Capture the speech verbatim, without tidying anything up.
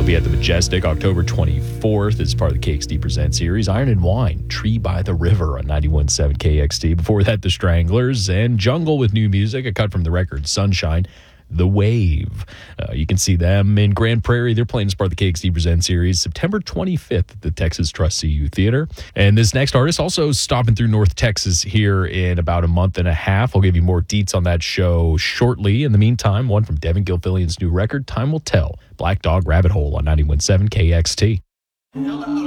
be at the Majestic October twenty-fourth. It's part of the K X T Present series. Iron and Wine, Tree by the River on ninety-one point seven K X T. Before that, The Stranglers and Jungle with new music, a cut from the record Sunshine. The Wave. Uh, you can see them in Grand Prairie. They're playing as part of the K X T Present series September twenty-fifth at the Texas Trust C U Theater. And this next artist also stopping through North Texas here in about a month and a half. I'll give you more deets on that show shortly. In the meantime, one from Devin Gilfillian's new record, Time Will Tell. Black Dog Rabbit Hole on ninety-one point seven K X T.